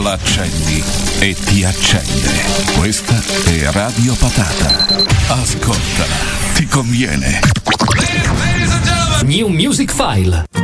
l'accendi e ti accende. Questa è Radio Patata. Ascoltala, ti conviene. New Music File.